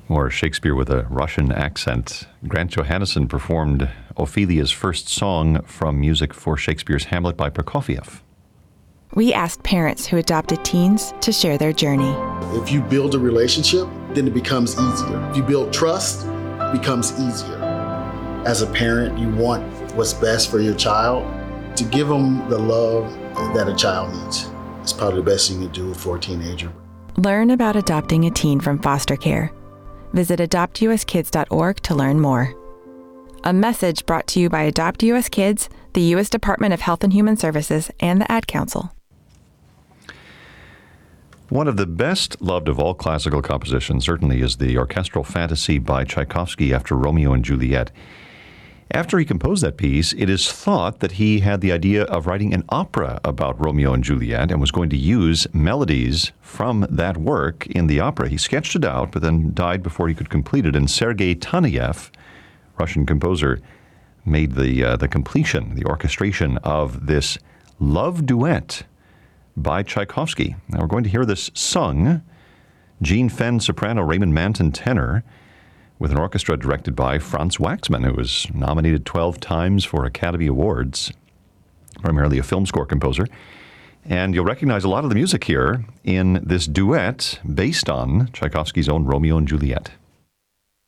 or Shakespeare with a Russian accent. Grant Johannesson performed Ophelia's first song from music for Shakespeare's Hamlet by Prokofiev. We asked parents who adopted teens to share their journey. If you build a relationship, then it becomes easier. If you build trust, it becomes easier. As a parent, you want what's best for your child. To give them the love that a child needs is probably the best you can do for a teenager. Learn about adopting a teen from foster care. Visit adoptuskids.org to learn more. A message brought to you by Adopt US Kids, the U.S. Department of Health and Human Services, and the Ad Council. One of the best loved of all classical compositions certainly is the orchestral fantasy by Tchaikovsky after Romeo and Juliet. After he composed that piece, it is thought that he had the idea of writing an opera about Romeo and Juliet and was going to use melodies from that work in the opera. He sketched it out, but then died before he could complete it. And Sergei Taneyev, Russian composer, made the completion, the orchestration of this love duet by Tchaikovsky. Now we're going to hear this sung, Jean Fenn soprano, Raymond Manton tenor, with an orchestra directed by Franz Waxman, who was nominated 12 times for Academy Awards, primarily a film score composer. And you'll recognize a lot of the music here in this duet based on Tchaikovsky's own Romeo and Juliet.